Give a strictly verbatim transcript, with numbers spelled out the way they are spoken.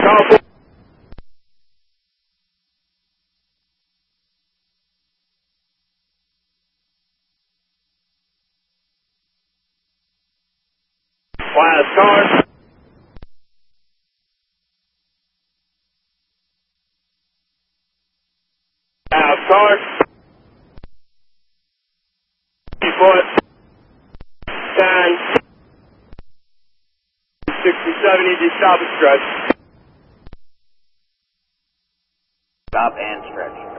Call Last car. Out car. Foot. ten. sixty-seven, easy stop and stretch. Stop and stretch.